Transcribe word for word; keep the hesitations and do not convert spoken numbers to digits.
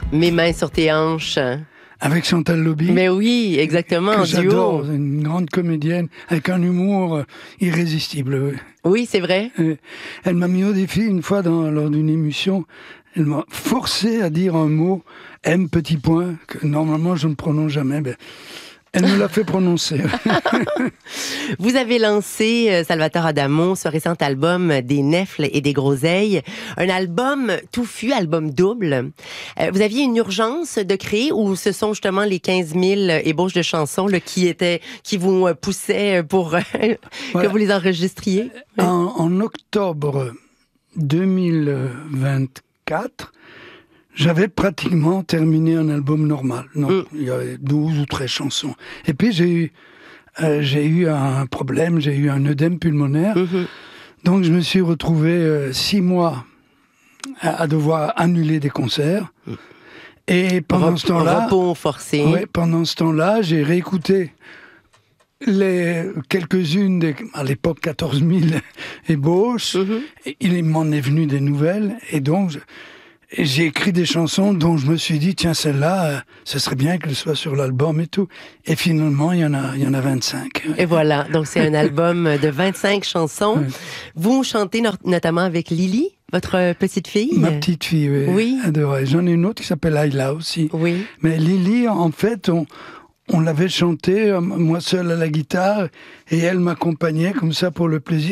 Mes mains sur tes hanches. Avec Chantal Lobby. Mais oui, exactement, que en j'adore, duo. une grande comédienne avec un humour irrésistible. Oui, oui c'est vrai. Et elle m'a mis au défi une fois dans, lors d'une émission. Elle m'a forcé à dire un mot, M petit point, que normalement je ne prononce jamais. Ben, elle me l'a fait prononcer. Vous avez lancé, Salvatore Adamo, ce récent album des Nèfles et des Groseilles, un album touffu, album double. Vous aviez une urgence de créer ou ce sont justement les quinze mille ébauches de chansons là, qui étaient, qui vous poussaient pour que voilà. vous les enregistriez? En, en octobre deux mille vingt-quatre, j'avais pratiquement terminé un album normal. Non, mm. il y avait douze ou treize chansons. Et puis j'ai eu, euh, j'ai eu un problème, j'ai eu un œdème pulmonaire. Mm-hmm. Donc je me suis retrouvé euh, six mois à, à devoir annuler des concerts. Mm. Et pendant Rep- ce temps-là, repos forcé. Ouais, pendant ce temps-là, j'ai réécouté les quelques-unes des, à l'époque quatorze mille ébauches. Mm-hmm. Et il m'en est venu des nouvelles, et donc je, Et j'ai écrit des chansons dont je me suis dit, tiens, celle-là, euh, ce serait bien qu'elle soit sur l'album et tout. Et finalement, il y en a, il y en a vingt-cinq. Et voilà, donc c'est un album de vingt-cinq chansons. Ouais. Vous chantez no- notamment avec Lily, votre petite fille. Ma petite fille, oui. Oui. Adorée. J'en ai une autre qui s'appelle Ayla aussi. Oui. Mais Lily, en fait, on, on l'avait chantée, moi seul à la guitare, et elle m'accompagnait comme ça pour le plaisir.